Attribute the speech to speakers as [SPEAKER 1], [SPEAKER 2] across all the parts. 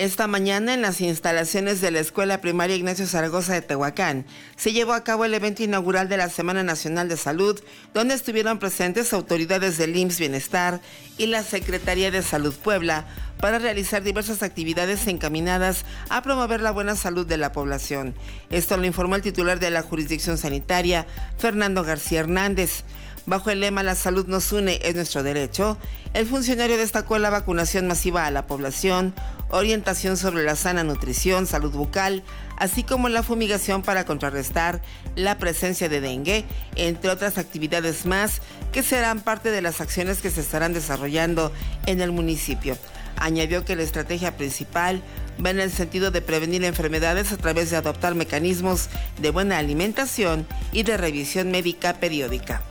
[SPEAKER 1] Esta mañana, en las instalaciones de la Escuela Primaria Ignacio Zaragoza de Tehuacán, se llevó a cabo el evento inaugural de la Semana Nacional de Salud, donde estuvieron presentes autoridades del IMSS Bienestar y la Secretaría de Salud Puebla para realizar diversas actividades encaminadas a promover la buena salud de la población. Esto lo informó el titular de la jurisdicción sanitaria, Fernando García Hernández. Bajo el lema "La salud nos une, es nuestro derecho", el funcionario destacó la vacunación masiva a la población, orientación sobre la sana nutrición, salud bucal, así como la fumigación para contrarrestar la presencia de dengue, entre otras actividades más que serán parte de las acciones que se estarán desarrollando en el municipio. Añadió que la estrategia principal va en el sentido de prevenir enfermedades a través de adoptar mecanismos de buena alimentación y de revisión médica periódica.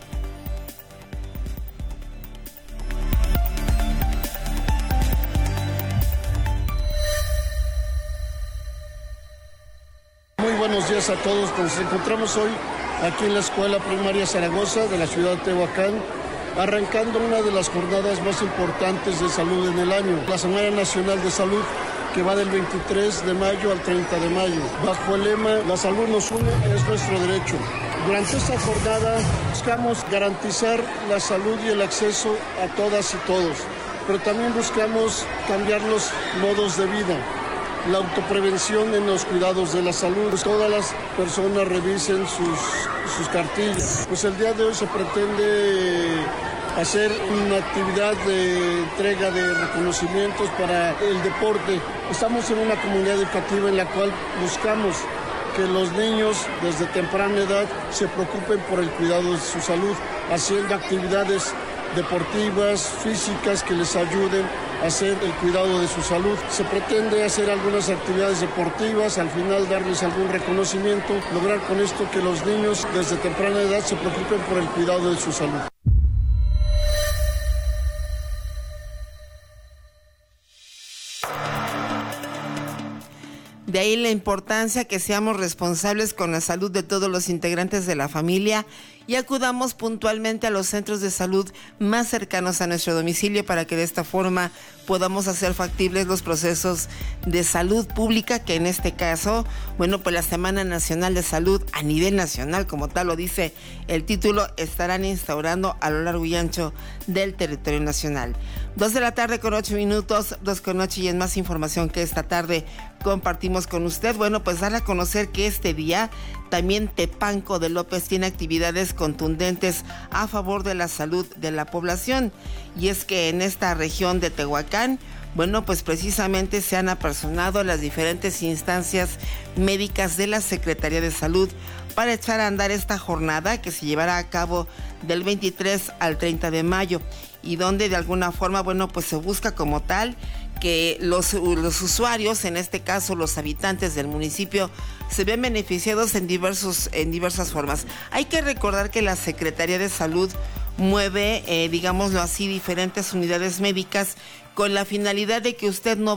[SPEAKER 2] Muy buenos días a todos. Nos encontramos hoy aquí en la Escuela Primaria Zaragoza de la ciudad de Tehuacán, arrancando una de las jornadas más importantes de salud en el año, la Semana Nacional de Salud, que va del 23 de mayo al 30 de mayo. Bajo el lema "La salud nos une, es nuestro derecho". Durante esta jornada buscamos garantizar la salud y el acceso a todas y todos, pero también buscamos cambiar los modos de vida. La autoprevención en los cuidados de la salud, pues todas las personas revisen sus cartillas. Pues el día de hoy se pretende hacer una actividad de entrega de reconocimientos para el deporte. Estamos en una comunidad educativa en la cual buscamos que los niños desde temprana edad se preocupen por el cuidado de su salud, haciendo actividades deportivas, físicas que les ayuden a hacer el cuidado de su salud. Se pretende hacer algunas actividades deportivas, al final darles algún reconocimiento, lograr con esto que los niños desde temprana edad se preocupen por el cuidado de su salud.
[SPEAKER 1] De ahí la importancia que seamos responsables con la salud de todos los integrantes de la familia y acudamos puntualmente a los centros de salud más cercanos a nuestro domicilio para que de esta forma podamos hacer factibles los procesos de salud pública, que en este caso, bueno, pues la Semana Nacional de Salud a nivel nacional, como tal lo dice el título, estarán instaurando a lo largo y ancho del territorio nacional. 2:08 p.m, 2:08 y en más información que esta tarde compartimos con usted. Bueno, pues dar a conocer que este día también Tepanco de López tiene actividades contundentes a favor de la salud de la población. Y es que en esta región de Tehuacán, bueno, pues precisamente se han apersonado las diferentes instancias médicas de la Secretaría de Salud para echar a andar esta jornada que se llevará a cabo del 23 al 30 de mayo y donde de alguna forma, bueno, pues se busca como tal que los usuarios, en este caso los habitantes del municipio, se vean beneficiados en diversas formas. Hay que recordar que la Secretaría de Salud mueve, digámoslo así, diferentes unidades médicas con la finalidad de que usted no